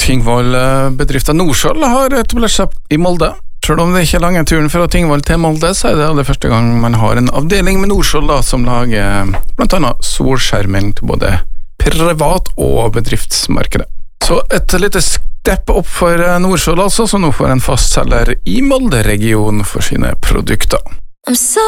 Tingvoll. Bedriften Norskjold har etablert seg i Molde. Selv om det ikke er lange turen fra Tingvoll til Molde, så er det aller første gang man har en avdeling med Norskjold som lager blant annet solskjerming til både privat- og bedriftsmarkedet. Så et lite step opp for Norskjold altså, som nå får en fastselger i Molde-regionen for sine produkter. I'm so